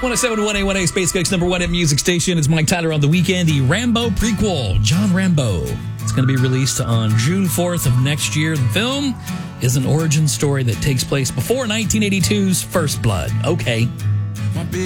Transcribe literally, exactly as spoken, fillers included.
one oh seven point one A one A Space Coast number one at music station. It's Mike Tyler on the weekend. The Rambo prequel, John Rambo. It's going to be released on June fourth of next year. The film is an origin story that takes place before nineteen eighty-two's First Blood. Okay.